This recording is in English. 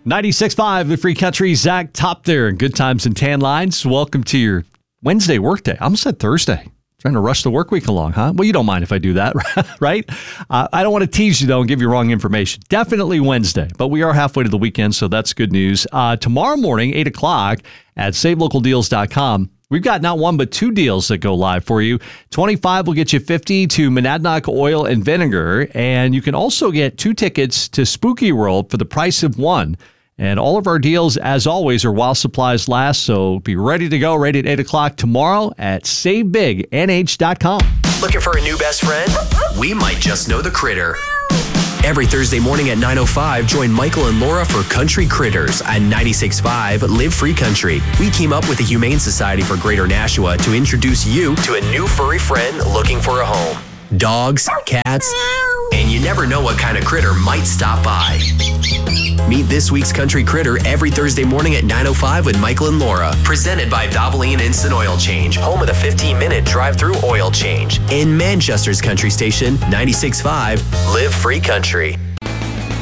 96.5, the Free Country. Zach Top there, and Good Times and Tan Lines. Welcome to your Wednesday workday. I almost said Thursday. Trying to rush the work week along, huh? Well, you don't mind if I do that, right? I don't want to tease you, though, and give you wrong information. Definitely Wednesday, but we are halfway to the weekend, so that's good news. Tomorrow morning, 8 o'clock at SaveLocalDeals.com, we've got not one but two deals that go live for you. 25 will get you 50 to Monadnock Oil and Vinegar, and you can also get 2 tickets to Spooky World for the price of 1. And all of our deals, as always, are while supplies last, so be ready to go right at 8 o'clock tomorrow at SaveBigNH.com. Looking for a new best friend? We might just know the critter. Every Thursday morning at 9:05, join Michael and Laura for Country Critters at 96.5 Live Free Country. We came up with the Humane Society for Greater Nashua to introduce you to a new furry friend looking for a home. Dogs, cats, and you never know what kind of critter might stop by. Meet this week's Country Critter every Thursday morning at 9:05 with Michael and Laura. Presented by Valvoline Instant Oil Change, home of the 15-minute drive-through oil change. In Manchester's country station, 96.5 Live Free Country.